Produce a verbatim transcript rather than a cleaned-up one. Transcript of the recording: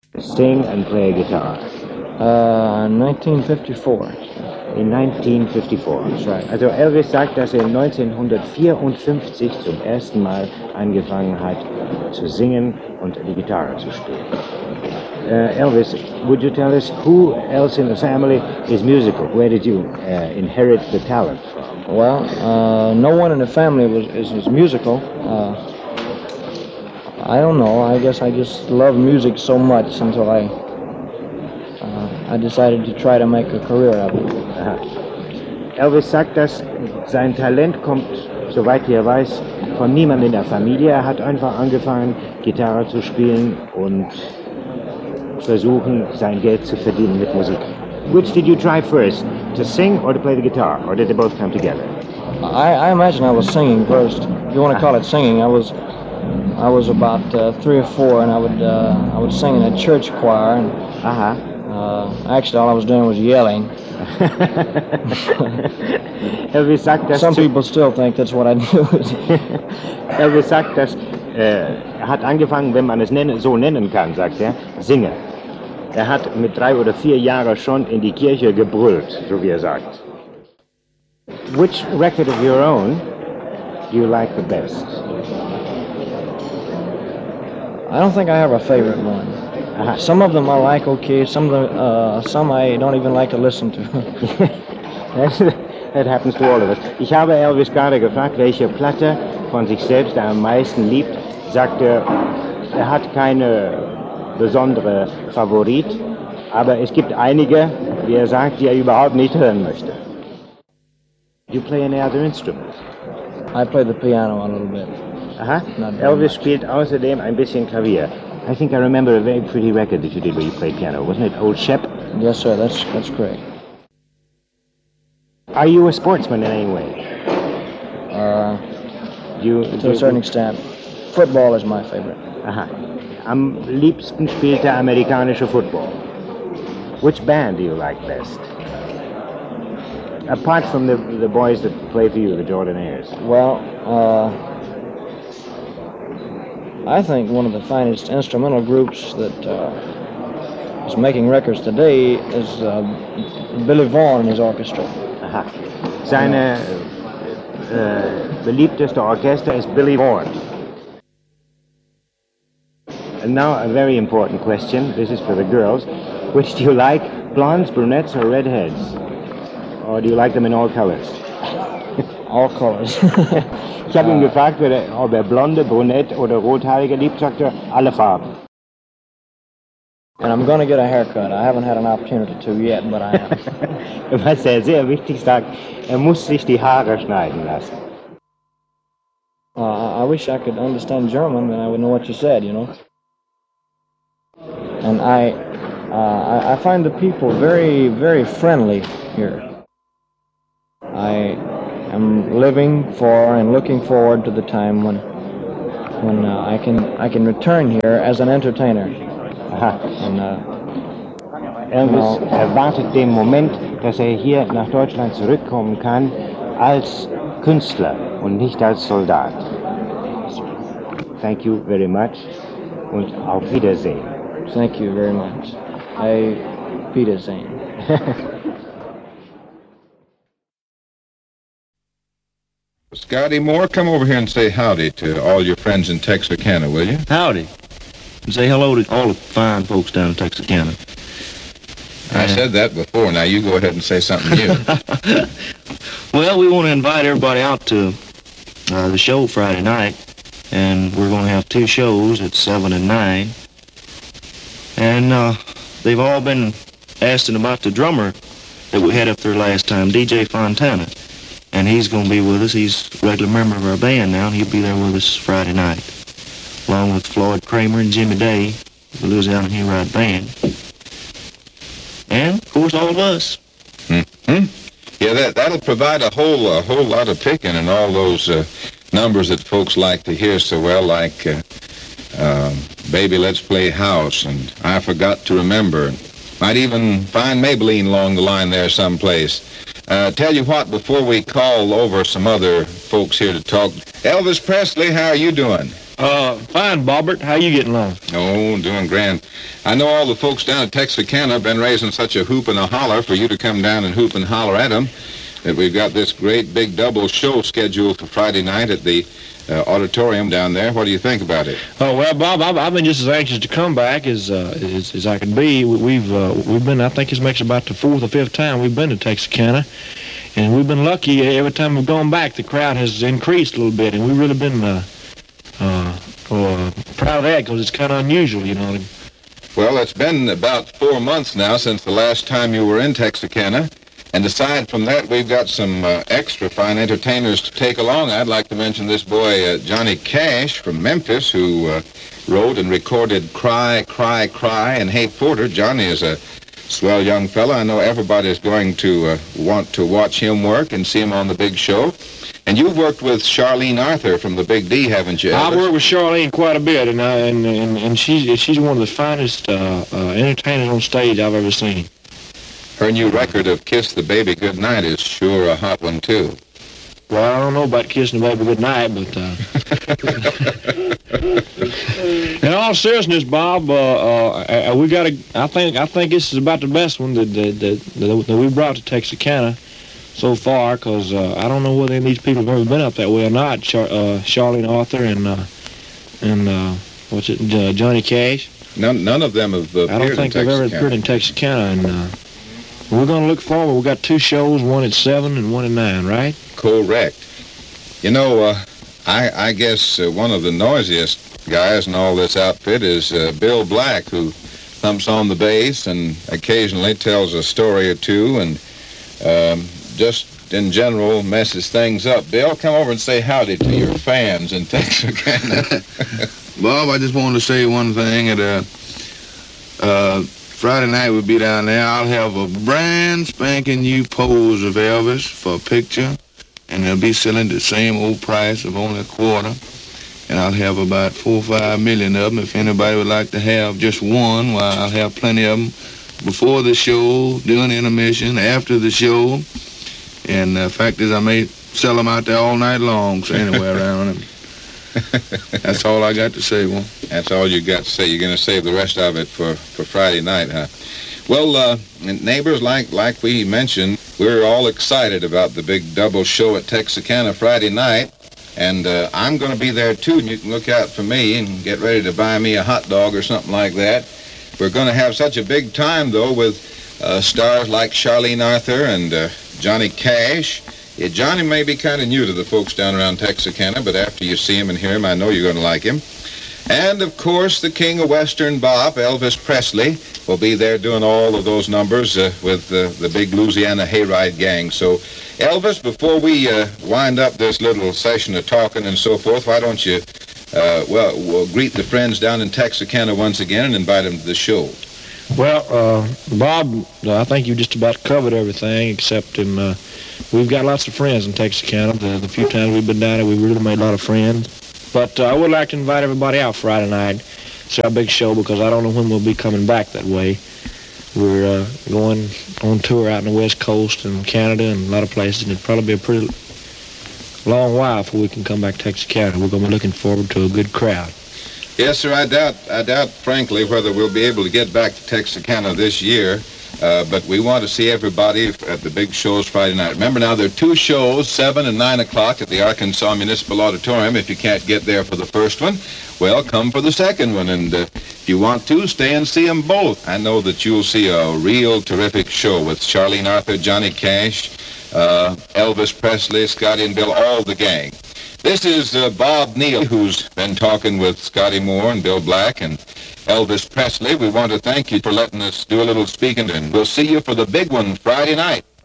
Sing and play guitar. Uh, nineteen fifty-four. In nineteen fifty-four. That's right. Also Elvis sagt, dass er neunzehnhundertvierundfünfzig zum ersten Mal angefangen hat zu singen und die Gitarre zu spielen. Uh, Elvis, would you tell us who else in the family is musical? Where did you uh, inherit the talent from? Well, uh, no one in the family was is, is musical. Uh, I don't know. I guess I just love music so much until I uh, I decided to try to make a career of it. Aha. Elvis sagt, dass sein Talent kommt, soweit er weiß, von niemandem in der Familie. Er hat einfach angefangen, Gitarre zu spielen und versuchen, sein Geld zu verdienen mit Musik. Which did you try first, to sing or to play the guitar, or did they both come together? I, I imagine I was singing first. If you want to call it singing, I was I was about uh, three or four, and I would uh, I would sing in a church choir. And Aha. uh, actually, all I was doing was yelling. Elvis sagt, dass Some people still think that's what I do. Elvis sagt, dass äh, er hat angefangen, wenn man es nennen, so nennen kann, sagt er, singen. Er hat mit drei oder vier Jahren schon in die Kirche gebrüllt, so wie er sagt. Which record of your own do you like the best? I don't think I have a favorite one. Aha. Some of them I like okay. Some of them, uh, some I don't even like to listen to. That happens to all of us. Ich habe Elvis gerade gefragt, welche Platte von sich selbst er am meisten liebt. Sagt er, er hat keine besondere Favorit, aber es gibt einige, wie er sagt, die er überhaupt nicht hören möchte. You play any other instrument? I play the piano a little bit. Aha. Not very Elvis much. spielt außerdem ein bisschen Klavier. I think I remember a very pretty record that you did where you played piano. Wasn't it Old Shep? Yes, sir. That's that's correct. Are you a sportsman in any way? Uh, You, to a certain extent, football is my favorite. Aha. Am liebsten spielt er amerikanische Football. Which band do you like best? Apart from the the boys that play for you, the Jordanaires. Well, uh, I think one of the finest instrumental groups that uh, is making records today is uh, Billy Vaughn and his orchestra. Aha. Seine äh, beliebteste Orchester ist Billy Vaughn. And now a very important question. This is for the girls. Which do you like, blondes, brunettes, or redheads? Or do you like them in all colors? All colors. Ich habe ihn gefragt, ob er blonde, brunette oder rothaarige liebt, sagt er, alle Farben. And I'm going to get a haircut. I haven't had an opportunity to yet, but I am. Was er sehr wichtig sagt, er muss sich die Haare schneiden lassen. Uh, I wish I could understand German, then I would know what you said, you know. And I, uh, I, I find the people very, very friendly here. I am living for and looking forward to the time when, when uh, I can, I can return here as an entertainer. Aha. And uh, Elvis erwartet den Moment, dass er hier nach Deutschland zurückkommen kann als Künstler und nicht als Soldat. Thank you very much und auf Wiedersehen. thank you very much. I, Peter Zane. Scotty Moore, come over here and say howdy to all your friends in Texarkana, will you? Howdy. And say hello to all the fine folks down in Texarkana. I said that before. Now you go ahead and say something new. Well, we want to invite everybody out to uh, the show Friday night, and we're going to have two shows at seven and nine. And uh, they've all been asking about the drummer that we had up there last time, D J Fontana. And he's going to be with us. He's a regular member of our band now, and he'll be there with us Friday night, along with Floyd Kramer and Jimmy Day, the Louisiana Hayride Band. And, of course, all of us. Hmm? Yeah, that, that'll provide a whole a whole lot of picking and all those uh, numbers that folks like to hear so well, like uh, uh, Baby, Let's Play House, and I Forgot to Remember. Might even find Maybelline along the line there someplace. Uh, tell you what, before we call over some other folks here to talk, Elvis Presley, how are you doing? Uh, fine, Bobbert. How you getting along? Oh, doing grand. I know all the folks down at Texarkana have been raising such a hoop and a holler for you to come down and hoop and holler at them that we've got this great big double show scheduled for Friday night at the uh, auditorium down there. What do you think about it? Oh, well, Bob, I've, I've been just as anxious to come back as uh, as, as I can be. We, we've uh, we've been, I think this makes about the fourth or fifth time we've been to Texarkana, and we've been lucky. Every time we've gone back, the crowd has increased a little bit, and we've really been uh, uh, uh, proud of that because it's kind of unusual, you know. Well, it's been about four months now since the last time you were in Texarkana. And aside from that, we've got some uh, extra fine entertainers to take along. I'd like to mention this boy, uh, Johnny Cash from Memphis, who uh, wrote and recorded Cry, Cry, Cry, and Hey Porter. Johnny is a swell young fella. I know everybody's going to uh, want to watch him work and see him on the big show. And you've worked with Charlene Arthur from the Big D, haven't you, Elvis? I've worked with Charlene quite a bit, and, I, and, and, and she's, she's one of the finest uh, uh, entertainers on stage I've ever seen. Her new record of Kiss the Baby Goodnight is sure a hot one, too. Well, I don't know about Kissing the Baby Goodnight, but... Uh, in all seriousness, Bob, uh, uh, we got a, I think I think this is about the best one that, that, that, that we brought to Texarkana so far, because uh, I don't know whether any of these people have ever been up that way or not. Char uh, Charlene Arthur and, uh, and uh, what's it, uh, Johnny Cash. None, none of them have uh, appeared in Texarkana. I don't think they've ever appeared in Texarkana, and... Uh, we're going to look forward. We've got two shows, one at seven and one at nine, right? Correct. You know, uh, I, I guess uh, one of the noisiest guys in all this outfit is uh, Bill Black, who thumps on the bass and occasionally tells a story or two and um, just in general messes things up. Bill, come over and say howdy to your fans in Texarkana. Bob, I just wanted to say one thing. At, uh, uh, Friday night we'll be down there. I'll have a brand spanking new pose of Elvis for a picture, and they'll be selling the same old price of only a quarter. And I'll have about four or five million of them. If anybody would like to have just one, well, I'll have plenty of them before the show, during the intermission, after the show. And the fact is, I may sell them out there all night long, so anywhere around them. That's all I got to say, Well. That's all you got to say. You're going to save the rest of it for, for Friday night, huh? Well, uh, neighbors, like like we mentioned, we're all excited about the big double show at Texarkana Friday night. And uh, I'm going to be there, too, and you can look out for me and get ready to buy me a hot dog or something like that. We're going to have such a big time, though, with uh, stars like Charlene Arthur and uh, Johnny Cash. Yeah, Johnny may be kind of new to the folks down around Texarkana, but after you see him and hear him, I know you're going to like him. And, of course, the king of Western bop, Elvis Presley, will be there doing all of those numbers uh, with uh, the big Louisiana Hayride gang. So, Elvis, before we uh, wind up this little session of talking and so forth, why don't you, uh, well, we'll greet the friends down in Texarkana once again and invite them to the show. Well, uh, Bob, I think you just about covered everything, except in, uh, we've got lots of friends in Texarkana. The, the few times we've been down there, we've really made a lot of friends. But uh, I would like to invite everybody out Friday night, see our big show, because I don't know when we'll be coming back that way. We're uh, going on tour out in the West Coast and Canada and a lot of places, and it'll probably be a pretty long while before we can come back to Texarkana. We're going to be looking forward to a good crowd. Yes, sir. I doubt, I doubt, frankly, whether we'll be able to get back to Texarkana this year. Uh, but we want to see everybody at the big shows Friday night. Remember now, there are two shows, seven and nine o'clock at the Arkansas Municipal Auditorium. If you can't get there for the first one, well, come for the second one. And uh, if you want to, stay and see them both. I know that you'll see a real terrific show with Charlene Arthur, Johnny Cash, uh, Elvis Presley, Scotty and Bill, all the gang. This is uh, Bob Neal, who's been talking with Scotty Moore and Bill Black and Elvis Presley. We want to thank you for letting us do a little speaking, and we'll see you for the big one Friday night.